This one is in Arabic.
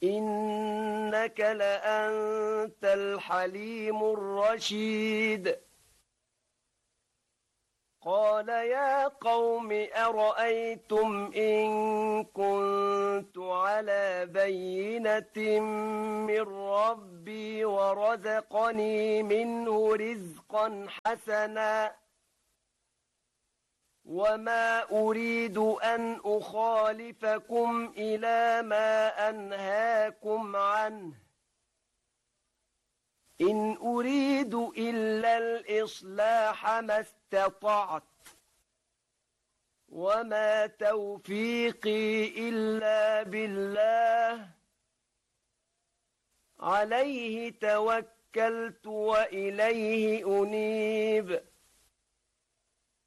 إنك لأنت الحليم الرشيد. قال يا قوم أرأيتم إن كنت على بينة من ربي ورزقني منه رزقا حسنا وما أريد أن أخالفكم إلى ما أنهاكم عنه إن أريد إلا الإصلاح ما استطعت وما توفيقي إلا بالله عليه توكلت وإليه أنيب.